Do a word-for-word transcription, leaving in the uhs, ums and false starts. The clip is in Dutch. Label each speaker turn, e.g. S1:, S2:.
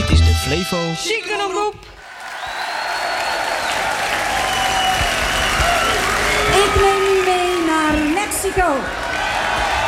S1: Dit is de Flevo
S2: Ziekenomroep.
S3: Ik neem u mee naar Mexico.